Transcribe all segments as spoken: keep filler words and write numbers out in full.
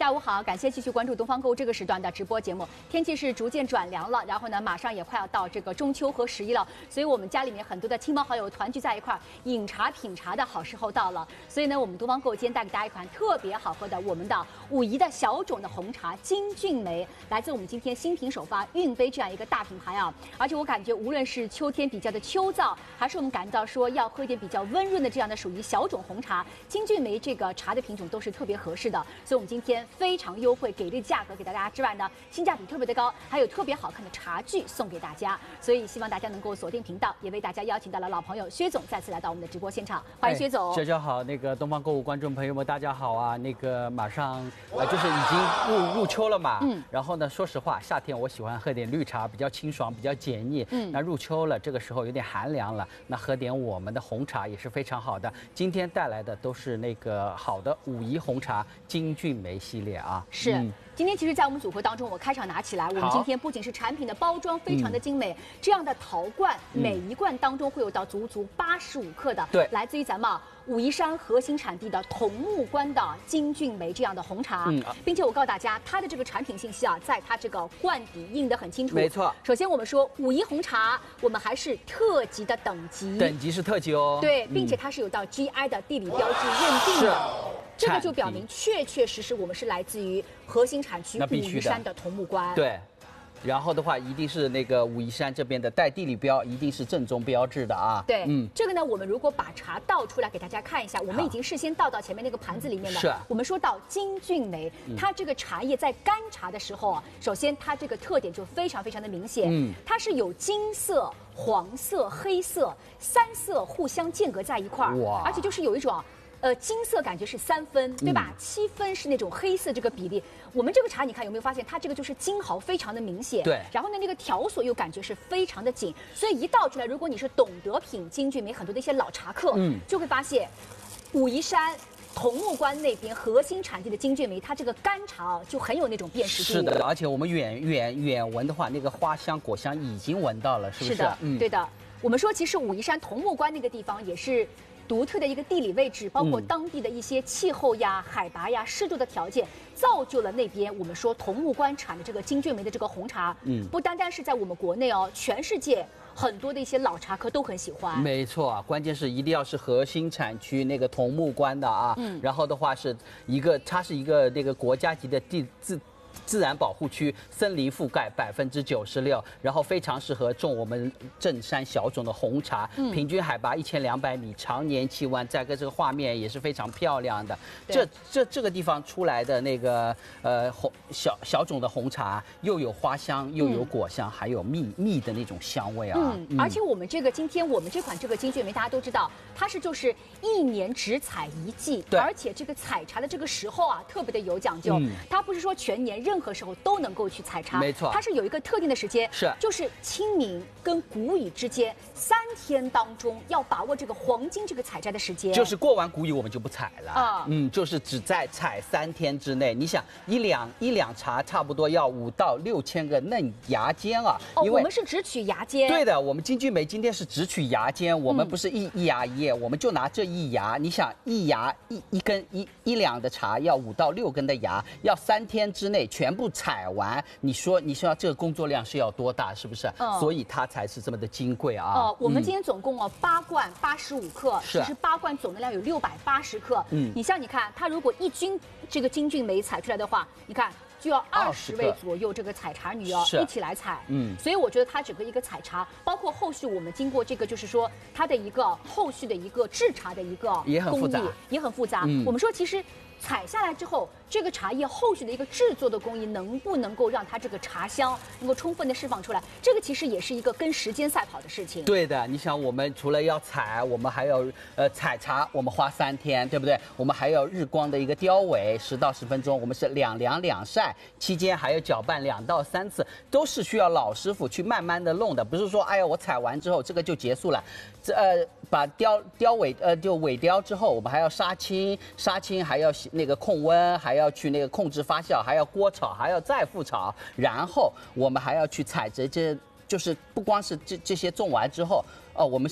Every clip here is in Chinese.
下午好，感谢继续关注东方购物这个时段的直播节目。天气是逐渐转凉了，然后呢，马上也快要到这个中秋和十一了，所以我们家里面很多的亲朋好友团聚在一块儿，饮茶品茶的好时候到了。所以呢，我们东方购物今天带给大家一款特别好喝的我们的武夷的小种的红茶金骏眉，来自我们今天新品首发韵杯这样一个大品牌啊。而且我感觉无论是秋天比较的秋燥，还是我们感到说要喝一点比较温润的这样的属于小种红茶，金骏眉这个茶的品种都是特别合适的。所以我们今天非常优惠给力价格给大家之外呢，性价比特别的高，还有特别好看的茶具送给大家。所以希望大家能够锁定频道，也为大家邀请到了老朋友薛总再次来到我们的直播现场，欢迎薛总。 大家好，那个东方购物观众朋友们，大家好啊！那个马上呃就是已经入入秋了嘛，嗯，然后呢，说实话，夏天我喜欢喝点绿茶，比较清爽，比较解腻。嗯，那入秋了，这个时候有点寒凉了，那喝点我们的红茶也是非常好的。今天带来的都是那个好的武夷红茶金骏眉系列啊， 是。嗯，今天其实，在我们组合当中，我开场拿起来，我们今天不仅是产品的包装非常的精美，嗯、这样的陶罐，每一罐当中会有到足足八十五克的，对，来自于咱们武夷山核心产地的桐木关的金骏眉这样的红茶，嗯，并且我告诉大家，它的这个产品信息啊，在它这个罐底印得很清楚， 没错。首先我们说武夷红茶，我们还是特级的等级， 等级是特级哦， 对，并且它是有到 G I 的地理标志认定的。这个就表明，确确实实我们是来自于核心产区武夷山的桐木关。 对，然后的话，一定是那个武夷山这边的带地理标，一定是正宗标志的啊。 对，嗯，这个呢，我们如果把茶倒出来给大家看一下，我们已经事先倒到前面那个盘子里面了。是。我们说到金骏眉，它这个茶叶在干茶的时候啊，首先它这个特点就非常非常的明显，嗯，它是有金色、黄色、黑色三色互相间隔在一块儿，哇，而且就是有一种。呃，金色感觉是三分，对吧？嗯、七分是那种黑色这个比例。我们这个茶，你看有没有发现，它这个就是金毫非常的明显。对。然后呢，那个条索又感觉是非常的紧，所以一倒出来，如果你是懂得品金骏眉很多的一些老茶客，嗯，就会发现，武夷山。桐木关那边核心产地的金骏眉，它这个干茶啊，就很有那种辨识度。 是的，而且我们远远远闻的话，那个花香果香已经闻到了，是不是？ 是的，嗯，对的。我们说，其实武夷山桐木关那个地方也是。独特的一个地理位置，包括当地的一些气候呀、嗯、海拔呀、湿度的条件，造就了那边我们说桐木关产的这个金骏眉的这个红茶。嗯，不单单是在我们国内哦，全世界很多的一些老茶客都很喜欢。 没错，关键是一定要是核心产区那个桐木关的啊。嗯，然后的话是一个，它是一个那个国家级的地自。自然保护区，森林覆盖百分之九十六，然后非常适合种我们正山小种的红茶，嗯、平均海拔一千两百米，常年气温，再跟这个画面也是非常漂亮的。这这这个地方出来的那个呃红小小种的红茶，又有花香，又有果香，嗯、还有蜜蜜的那种香味啊。 嗯，嗯而且我们这个今天我们这款这个金骏眉，大家都知道，它是就是一年只采一季，对，而且这个采茶的这个时候啊，特别的有讲究，嗯、它不是说全年任何时候都能够去采茶， 没错， 它是有一个特定的时间，是就是清明跟谷雨之间三天当中要把握这个黄金这个采摘的时间， 就是过完谷雨我们就不采了啊，嗯，就是只在采三天之内。你想一两一两茶差不多要五到六千个嫩芽尖啊， 哦，因为我们是只取芽尖， 对的，我们金骏眉今天是只取芽尖，我们不是一一芽一叶，我们就拿这一芽，你想一芽一一根一一两的茶要五到六根的芽，要三天之内全部采完，你说你说这个工作量是要多大，是不是？嗯，所以它才是这么的金贵啊。 哦，我们今天总共哦八罐八十五克，其实八罐总的量有六百八十克。嗯，你像你看，它如果一斤这个金骏眉采出来的话，你看就要二十位左右这个采茶女哦一起来采。嗯，所以我觉得它整个一个采茶，包括后续我们经过这个就是说它的一个后续的一个制茶的一个也很复杂， 也很复杂。嗯，我们说其实。采下来之后，这个茶叶后续的一个制作的工艺，能不能够让它这个茶香能够充分的释放出来？这个其实也是一个跟时间赛跑的事情。 对的，你想我们除了要采，我们还要呃采茶，我们花三天，对不对？我们还有日光的一个雕尾，十到十分钟，我们是两凉两晒，期间还有搅拌两到三次，都是需要老师傅去慢慢的弄的，不是说哎呀我采完之后这个就结束了，这呃把雕雕尾呃就尾雕之后，我们还要杀青，杀青还要那个控温，还要去那个控制发酵，还要锅炒，还要再复炒，然后我们还要去采这这，就是不光是这这些种完之后，哦，我们是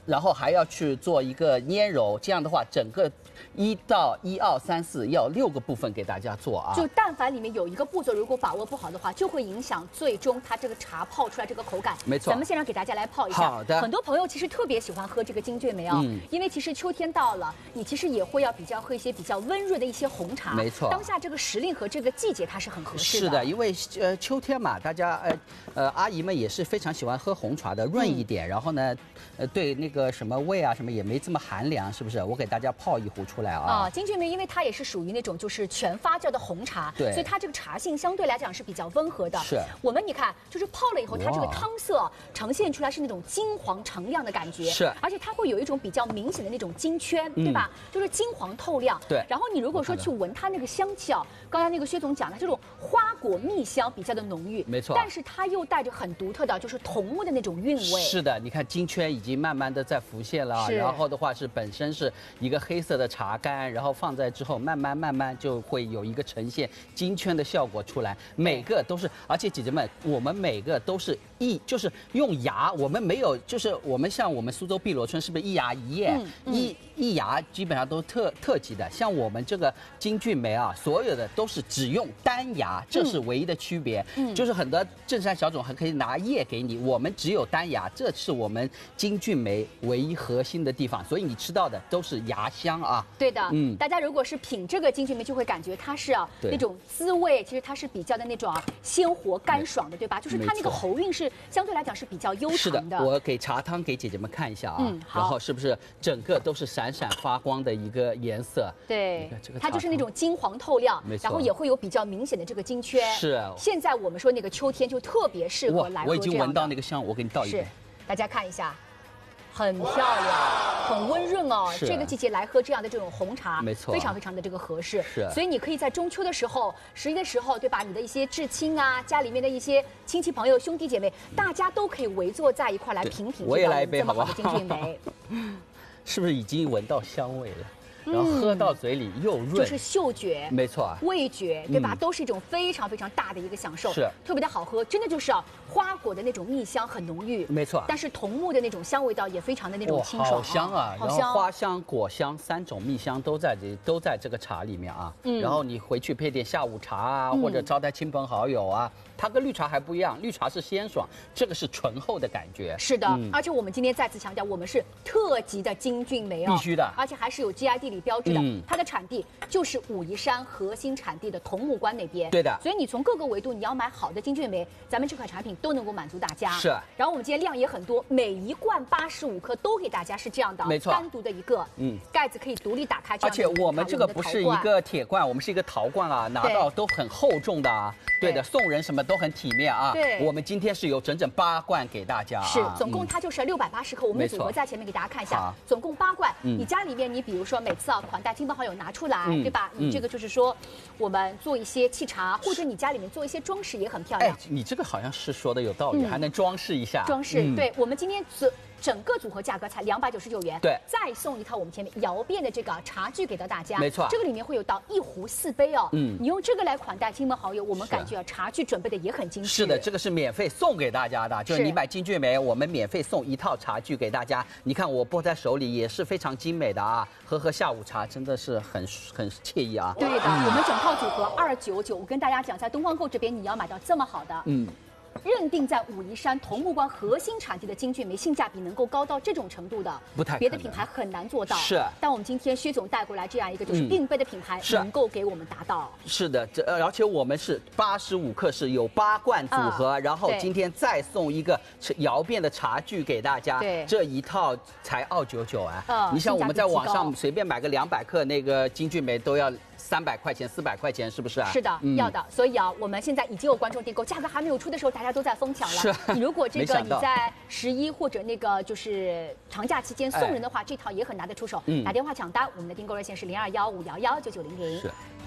然后还要去做一个捏揉，这样的话，整个一到一二三四要六个部分给大家做啊。 就但凡里面有一个步骤如果把握不好的话，就会影响最终它这个茶泡出来这个口感。 没错， 咱们现场给大家来泡一下。 好的。 很多朋友其实特别喜欢喝这个金骏眉啊、哦，嗯、因为其实秋天到了，你其实也会要比较喝一些比较温润的一些红茶。 没错。 当下这个时令和这个季节它是很合适的。 是的，因为呃秋天嘛，大家呃呃阿姨们也是非常喜欢喝红茶的，润一点，嗯、然后呢，呃对那个什么胃啊什么也没这么寒凉，是不是？我给大家泡一壶出来啊。 啊，金骏眉因为它也是属于那种就是全发酵的红茶， 对， 所以它这个茶性相对来讲是比较温和的。 是。 我们你看，就是泡了以后，它这个汤色呈现出来是那种金黄澄亮的感觉。 是。 而且它会有一种比较明显的那种金圈，嗯、对吧？就是金黄透亮。 对。 然后你如果说去闻它那个香气啊，刚才那个薛总讲的这种花果蜜香比较的浓郁， 没错。 但是它又带着很独特的，就是桐木的那种韵味。 是的，你看金圈已经慢慢的在浮现了，然后的话是本身是一个黑色的茶干，然后放在之后慢慢慢慢就会有一个呈现金圈的效果出来，每个都是，而且姐姐们，我们每个都是一就是用芽，我们没有就是我们像我们苏州碧螺春是不是一芽一叶，嗯嗯、一一芽基本上都特特级的，像我们这个金骏眉啊，所有的都是只用单芽，这是唯一的区别。嗯，就是很多正山小种还可以拿叶给你，我们只有单芽，这是我们金骏眉唯一核心的地方，所以你吃到的都是芽香啊。 对的，嗯，大家如果是品这个金骏眉，就会感觉它是啊那种滋味，其实它是比较的那种啊鲜活干爽的，对吧？就是它那个喉韵是相对来讲是比较悠长的。 是的，我给茶汤给姐姐们看一下啊，嗯，好，然后是不是整个都是闪闪发光的一个颜色？ 对，这个它就是那种金黄透亮，没错，然后也会有比较明显的这个金圈。 是， 现在我们说那个秋天就特别适合来喝这样的。 我已经闻到那个香，我给你倒一杯。 是，大家看一下。很漂亮，很温润哦。这个季节来喝这样的这种红茶， 没错， 非常非常的这个合适。 是， 所以你可以在中秋的时候、十一的时候，对吧？你的一些至亲啊，家里面的一些亲戚朋友、兄弟姐妹，大家都可以围坐在一块来品品我也来一杯这么好的金骏眉。 是不是已经闻到香味了？然后喝到嘴里又润， 就是嗅觉， 没错， 味觉，对吧？嗯、都是一种非常非常大的一个享受， 是特别的好喝，真的就是啊，花果的那种蜜香很浓郁， 没错。 但是桐木的那种香味道也非常的那种清爽， 好香啊！然后花香、果香三种蜜香都在这都在这个茶里面啊。嗯。然后你回去配点下午茶啊，嗯、或者招待亲朋好友啊。它跟绿茶还不一样，绿茶是鲜爽，这个是醇厚的感觉。 是的，嗯、而且我们今天再次强调，我们是特级的金骏眉哦， 必须的， 而且还是有 G I 地理标志的。嗯、它的产地就是武夷山核心产地的桐木关那边。 对的， 所以你从各个维度，你要买好的金骏眉，咱们这款产品都能够满足大家。 是。 然后我们今天量也很多，每一罐八十五克都给大家是这样的， 没错， 单独的一个，嗯，盖子可以独立打开。 而且我们这个不是一个铁罐，我们是一个陶罐啊，拿到都很厚重的啊。对的，送人什么都很体面啊。 对， 我们今天是有整整八罐给大家、啊， 是，总共它就是六百八十克。我们的组合在前面给大家看一下，总共八罐。嗯、你家里面，你比如说每次啊款待亲朋好友拿出来，嗯、对吧？你这个就是说，我们做一些沏茶，或者你家里面做一些装饰也很漂亮。 哎，你这个好像是说的有道理，嗯、还能装饰一下。 装饰，嗯、对，我们今天做。整个组合价格才两百九十九元， 对， 再送一套我们前面窑变的这个茶具给到大家， 没错， 这个里面会有到一壶四杯哦，嗯，你用这个来款待亲朋好友，我们感觉啊茶具准备的也很精致。 是的，这个是免费送给大家的，就是你买金骏眉，我们免费送一套茶具给大家。你看我握在手里也是非常精美的啊，喝喝下午茶真的是很很惬意啊。 对的，嗯、我们整套组合二九九，我跟大家讲，在东方购这边你要买到这么好的，嗯。认定在武夷山桐木关核心产地的金骏眉，性价比能够高到这种程度的， 不太别的品牌很难做到。 是， 但我们今天薛总带过来这样一个就是并杯的品牌，能够给我们达到。 是的，这而且我们是八十五克是有八罐组合，嗯、然后今天再送一个窑变的茶具给大家， 对， 这一套才二九九啊。嗯，你像我们在网上随便买个两百克那个金骏眉都要三百块钱、四百块钱，是不是啊？ 是的，嗯、要的。所以啊，我们现在已经有观众订购，价格还没有出的时候，大家都在疯抢了。 是， 你如果这个你在十一或者那个就是长假期间送人的话，哎、这套也很拿得出手。嗯，打电话抢单，我们的订购热线是零二幺五幺幺九九零零。是。